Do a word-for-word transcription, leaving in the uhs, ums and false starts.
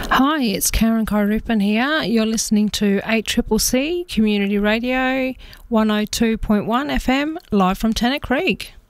Hi, it's Karen Kyrupin here. You're listening to eight C C C Community Radio one oh two point one F M, live from Tennant Creek.